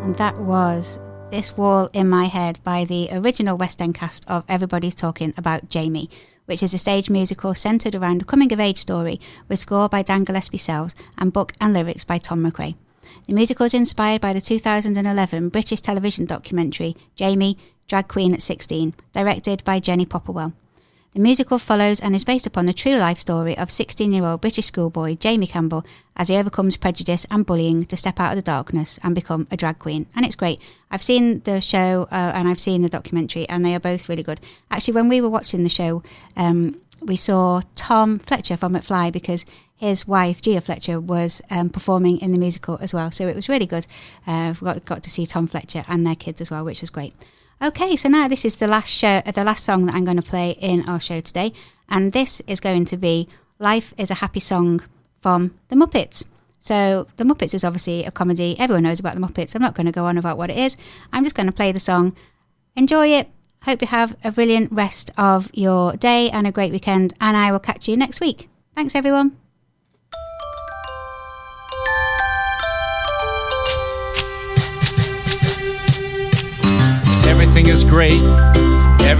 And that was This Wall in My Head by the original West End cast of Everybody's Talking About Jamie, which is a stage musical centred around a coming-of-age story with score by Dan Gillespie Sells and book and lyrics by Tom McRae. The musical is inspired by the 2011 British television documentary Jamie, Drag Queen at 16, directed by Jenny Popplewell. The musical follows and is based upon the true life story of 16-year-old British schoolboy Jamie Campbell as he overcomes prejudice and bullying to step out of the darkness and become a drag queen. And it's great. I've seen the show and I've seen the documentary, and they are both really good. Actually, when we were watching the show, we saw Tom Fletcher from McFly because his wife, Gia Fletcher, was performing in the musical as well. So it was really good. We got to see Tom Fletcher and their kids as well, which was great. Okay, so now this is the last song that I'm going to play in our show today, and this is going to be Life is a Happy Song from The Muppets. So The Muppets is obviously a comedy. Everyone knows about The Muppets. I'm not going to go on about what it is. I'm just going to play the song. Enjoy it. Hope you have a brilliant rest of your day and a great weekend, and I will catch you next week. Thanks, everyone. Everything is great